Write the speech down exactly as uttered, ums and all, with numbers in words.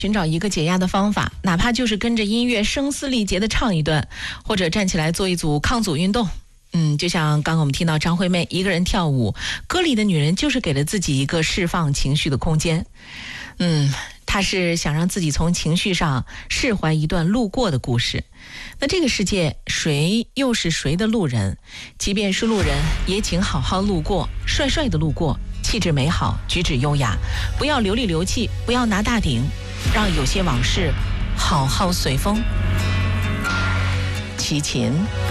寻找一个解压的方法，哪怕就是跟着音乐声嘶力竭的唱一段，或者站起来做一组抗阻运动。嗯，就像刚刚我们听到张惠妹一个人跳舞，歌里的女人就是给了自己一个释放情绪的空间。嗯，她是想让自己从情绪上释怀一段路过的故事。那这个世界谁又是谁的路人？即便是路人，也请好好路过，帅帅的路过，气质美好，举止优雅，不要流里流气，不要拿大顶，让有些往事好好随风。齐秦。